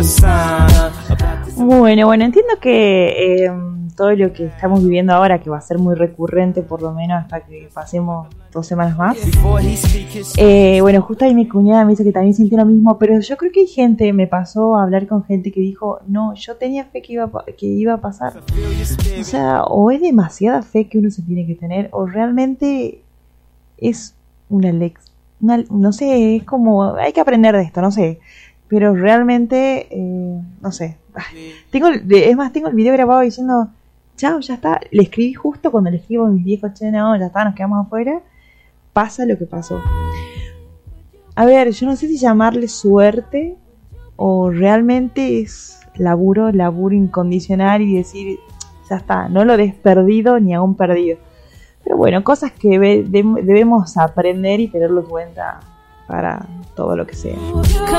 Bueno, entiendo que todo lo que estamos viviendo ahora, que va a ser muy recurrente por lo menos hasta que pasemos 2 semanas más. Bueno, justo ahí mi cuñada me dice que también sintió lo mismo, pero yo creo que hay gente, me pasó a hablar con gente que dijo, no, yo tenía fe que iba a pasar. O sea, o es demasiada fe que uno se tiene que tener, o realmente es una lección, no sé, es como, hay que aprender de esto, no sé. Pero realmente, no sé. Tengo el video grabado diciendo, chao, ya está. Le escribí justo cuando le escribo a mis viejos, che, no, ya está, nos quedamos afuera. Pasa lo que pasó. A ver, yo no sé si llamarle suerte o realmente es laburo incondicional y decir, ya está, no lo des perdido ni aún perdido. Pero bueno, cosas que debemos aprender y tenerlo en cuenta para todo lo que sea.